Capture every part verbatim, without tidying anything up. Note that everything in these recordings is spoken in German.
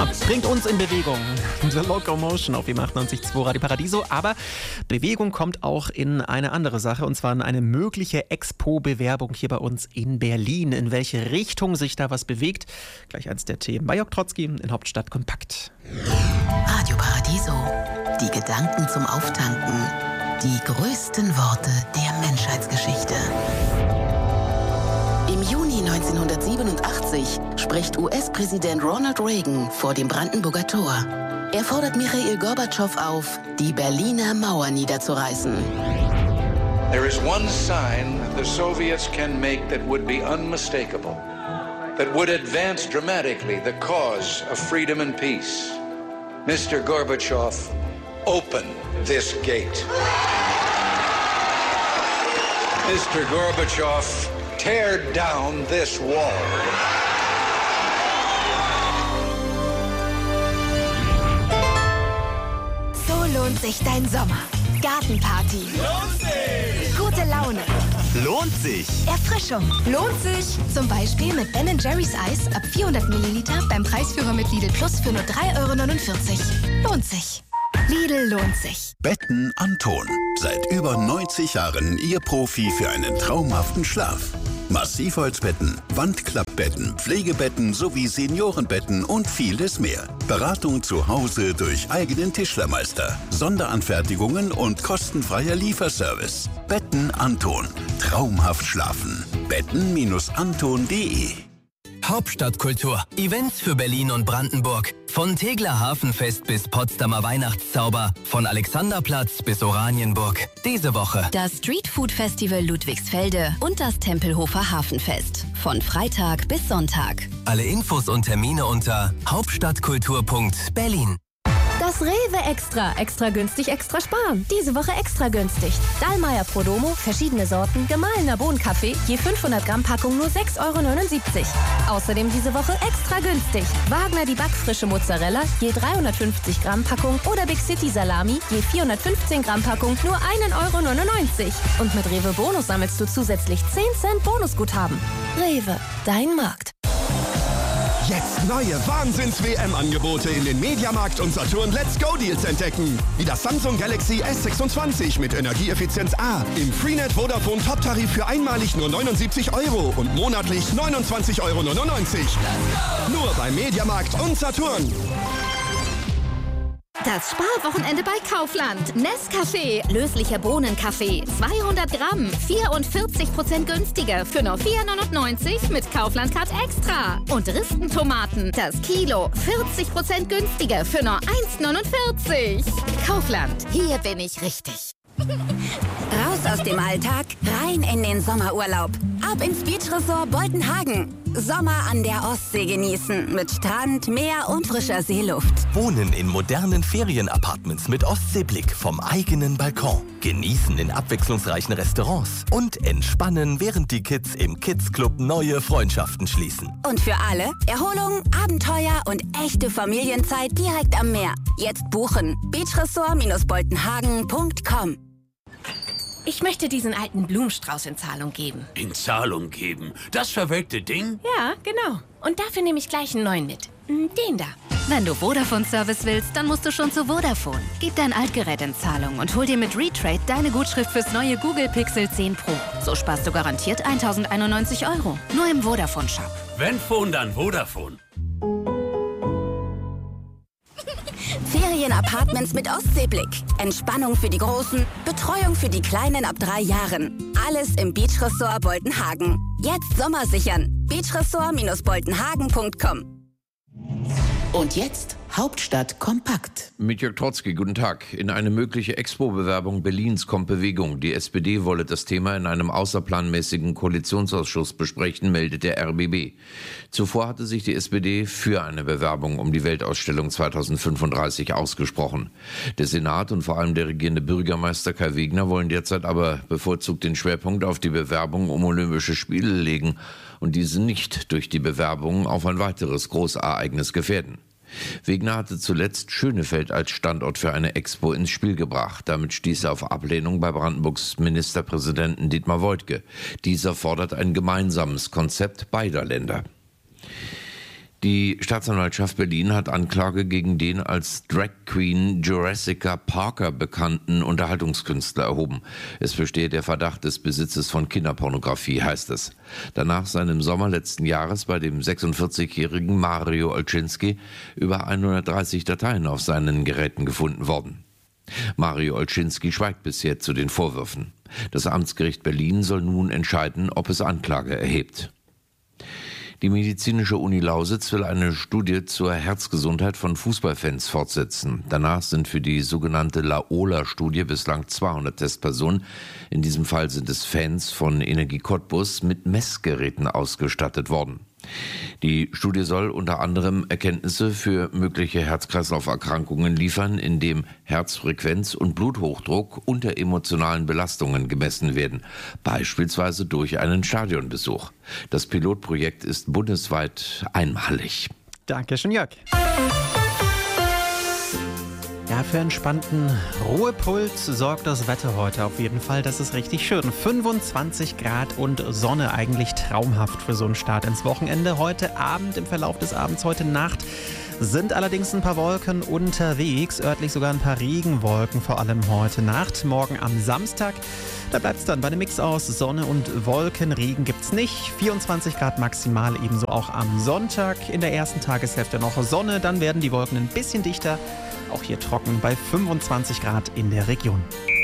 bringt uns in Bewegung. The Locomotion auf dem achtundneunzig Komma zwei Radio Paradiso. Aber Bewegung kommt auch in eine andere Sache, und zwar in eine mögliche Expo-Bewerbung hier bei uns in Berlin. In welche Richtung sich da was bewegt? Gleich eins der Themen bei Jörg Trotzki in Hauptstadt kompakt. Radio Paradiso. Die Gedanken zum Auftanken. Die größten Worte der Menschheitsgeschichte. Im Juni neunzehnhundertsiebenundachtzig spricht U S-Präsident Ronald Reagan vor dem Brandenburger Tor. Er fordert Michail Gorbatschow auf, die Berliner Mauer niederzureißen. There is one sign the Soviets can make that would be unmistakable, that would advance dramatically the cause of freedom and peace. Mister Gorbachev, open this gate. Mister Gorbachev, tear down this wall. So lohnt sich dein Sommer. Gartenparty. Lohnt sich! Gute Laune. Lohnt sich! Erfrischung. Lohnt sich. Zum Beispiel mit Ben Jerry's Eis ab vierhundert Milliliter beim Preisführer mit Lidl Plus für nur drei Euro neunundvierzig. Lohnt sich. Lidl lohnt sich. Betten Anton. Seit über neunzig Jahren Ihr Profi für einen traumhaften Schlaf. Massivholzbetten, Wandklappbetten, Pflegebetten sowie Seniorenbetten und vieles mehr. Beratung zu Hause durch eigenen Tischlermeister, Sonderanfertigungen und kostenfreier Lieferservice. Betten Anton. Traumhaft schlafen. betten Anton punkt de. Hauptstadtkultur. Events für Berlin und Brandenburg. Von Tegeler Hafenfest bis Potsdamer Weihnachtszauber. Von Alexanderplatz bis Oranienburg. Diese Woche das Streetfood-Festival Ludwigsfelde und das Tempelhofer Hafenfest. Von Freitag bis Sonntag. Alle Infos und Termine unter hauptstadtkultur punkt berlin. Das Rewe Extra. Extra günstig, extra sparen. Diese Woche extra günstig. Dallmayr Prodomo, verschiedene Sorten, gemahlener Bohnenkaffee, je fünfhundert Gramm Packung nur sechs Euro neunundsiebzig. Außerdem diese Woche extra günstig. Wagner die backfrische Mozzarella, je dreihundertfünfzig Gramm Packung oder Big City Salami, je vierhundertfünfzehn Gramm Packung nur ein Euro neunundneunzig. Und mit Rewe Bonus sammelst du zusätzlich zehn Cent Bonusguthaben. Rewe, dein Markt. Jetzt neue Wahnsinns-W M-Angebote in den Mediamarkt und Saturn Let's Go Deals entdecken. Wie das Samsung Galaxy S sechsundzwanzig mit Energieeffizienz A. Im Freenet Vodafone Top-Tarif für einmalig nur neunundsiebzig Euro und monatlich neunundzwanzig Euro neunundneunzig. Nur bei Mediamarkt und Saturn. Das Sparwochenende bei Kaufland. Nescafé, löslicher Bohnenkaffee, zweihundert Gramm, vierundvierzig Prozent günstiger für nur vier neunundneunzig mit Kaufland Card Extra. Und Ristentomaten, das Kilo, vierzig Prozent günstiger für nur eins neunundvierzig. Kaufland, hier bin ich richtig. Raus aus dem Alltag, rein in den Sommerurlaub. Ab ins Beachresort Boltenhagen. Sommer an der Ostsee genießen. Mit Strand, Meer und frischer Seeluft. Wohnen in modernen Ferienapartments mit Ostseeblick vom eigenen Balkon. Genießen in abwechslungsreichen Restaurants. Und entspannen, während die Kids im Kids Club neue Freundschaften schließen. Und für alle Erholung, Abenteuer und echte Familienzeit direkt am Meer. Jetzt buchen. beachresort boltenhagen punkt com. Ich möchte diesen alten Blumenstrauß in Zahlung geben. In Zahlung geben? Das verwelkte Ding? Ja, genau. Und dafür nehme ich gleich einen neuen mit. Den da. Wenn du Vodafone-Service willst, dann musst du schon zu Vodafone. Gib dein Altgerät in Zahlung und hol dir mit Retrade deine Gutschrift fürs neue Google Pixel zehn Pro. So sparst du garantiert eintausendeinundneunzig Euro. Nur im Vodafone-Shop. Wenn Phone, dann Vodafone. Ferienapartments mit Ostseeblick. Entspannung für die Großen, Betreuung für die Kleinen ab drei Jahren. Alles im Beachresort Boltenhagen. Jetzt Sommer sichern. beachresort boltenhagen punkt com. Und jetzt Hauptstadt kompakt. Mit Jörg Trotzki, guten Tag. In eine mögliche Expo-Bewerbung Berlins kommt Bewegung. Die S P D wolle das Thema in einem außerplanmäßigen Koalitionsausschuss besprechen, meldet der R B B. Zuvor hatte sich die S P D für eine Bewerbung um die Weltausstellung zweitausendfünfunddreißig ausgesprochen. Der Senat und vor allem der regierende Bürgermeister Kai Wegner wollen derzeit aber bevorzugt den Schwerpunkt auf die Bewerbung um Olympische Spiele legen und diese nicht durch die Bewerbung auf ein weiteres Großereignis gefährden. Wegner hatte zuletzt Schönefeld als Standort für eine Expo ins Spiel gebracht. Damit stieß er auf Ablehnung bei Brandenburgs Ministerpräsidenten Dietmar Woidke. Dieser fordert ein gemeinsames Konzept beider Länder. Die Staatsanwaltschaft Berlin hat Anklage gegen den als Drag Queen Jurassica Parker bekannten Unterhaltungskünstler erhoben. Es bestehe der Verdacht des Besitzes von Kinderpornografie, heißt es. Danach seien im Sommer letzten Jahres bei dem sechsundvierzigjährigen Mario Olczynski über hundertdreißig Dateien auf seinen Geräten gefunden worden. Mario Olczynski schweigt bisher zu den Vorwürfen. Das Amtsgericht Berlin soll nun entscheiden, ob es Anklage erhebt. Die Medizinische Uni Lausitz will eine Studie zur Herzgesundheit von Fußballfans fortsetzen. Danach sind für die sogenannte Laola-Studie bislang zweihundert Testpersonen, in diesem Fall sind es Fans von Energie Cottbus, mit Messgeräten ausgestattet worden. Die Studie soll unter anderem Erkenntnisse für mögliche Herz-Kreislauf-Erkrankungen liefern, indem Herzfrequenz und Bluthochdruck unter emotionalen Belastungen gemessen werden, beispielsweise durch einen Stadionbesuch. Das Pilotprojekt ist bundesweit einmalig. Dankeschön, Jörg. Ja, für entspannten Ruhepuls sorgt das Wetter heute auf jeden Fall. Das ist richtig schön. fünfundzwanzig Grad und Sonne, eigentlich traumhaft für so einen Start ins Wochenende. Heute Abend, im Verlauf des Abends, heute Nacht sind allerdings ein paar Wolken unterwegs. Örtlich sogar ein paar Regenwolken, vor allem heute Nacht. Morgen am Samstag, da bleibt es dann bei einem Mix aus Sonne und Wolken. Regen gibt's nicht. vierundzwanzig Grad maximal, ebenso auch am Sonntag. In der ersten Tageshälfte noch Sonne, dann werden die Wolken ein bisschen dichter. Auch hier trocken bei fünfundzwanzig Grad in der Region.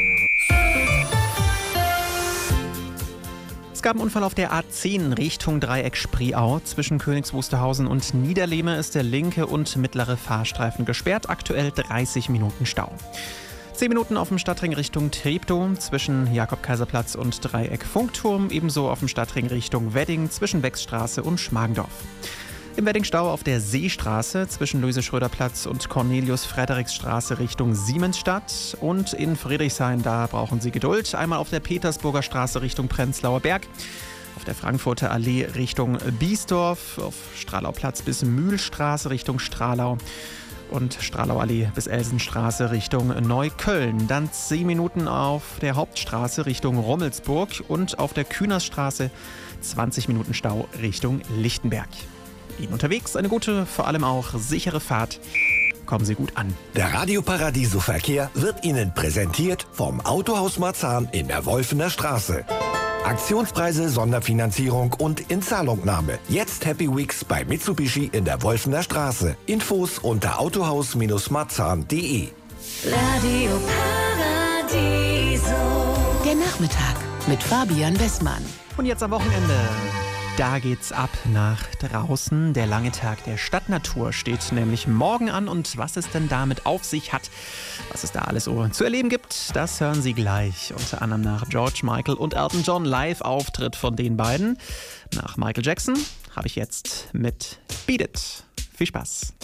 Es gab einen Unfall auf der A zehn Richtung Dreieck Spreeau. Zwischen Königs Wusterhausen und Niederlehme ist der linke und mittlere Fahrstreifen gesperrt. Aktuell dreißig Minuten Stau. zehn Minuten auf dem Stadtring Richtung Treptow zwischen Jakob-Kaiser-Platz und Dreieck Funkturm. Ebenso auf dem Stadtring Richtung Wedding zwischen Wechsstraße und Schmargendorf. Im Weddingstau auf der Seestraße zwischen Luise-Schröder-Platz und Cornelius-Friedrichs-Straße Richtung Siemensstadt. Und in Friedrichshain, da brauchen Sie Geduld. Einmal auf der Petersburger Straße Richtung Prenzlauer Berg. Auf der Frankfurter Allee Richtung Biesdorf. Auf Stralauplatz bis Mühlstraße Richtung Stralau. Und Stralauallee bis Elsenstraße Richtung Neukölln. Dann zehn Minuten auf der Hauptstraße Richtung Rummelsburg. Und auf der Kühnersstraße zwanzig Minuten Stau Richtung Lichtenberg. Ihnen unterwegs eine gute, vor allem auch sichere Fahrt. Kommen Sie gut an. Der Radio Paradiso Verkehr wird Ihnen präsentiert vom Autohaus Marzahn in der Wolfener Straße. Aktionspreise, Sonderfinanzierung und Inzahlungnahme. Jetzt Happy Weeks bei Mitsubishi in der Wolfener Straße. Infos unter autohaus Marzahn punkt de. Radio Paradiso. Der Nachmittag mit Fabian Westmann. Und jetzt am Wochenende. Da geht's ab nach draußen. Der lange Tag der Stadtnatur steht nämlich morgen an. Und was es denn damit auf sich hat, was es da alles so zu erleben gibt, das hören Sie gleich. Unter anderem nach George Michael und Elton John Live-Auftritt von den beiden. Nach Michael Jackson habe ich jetzt mit Beat It. Viel Spaß.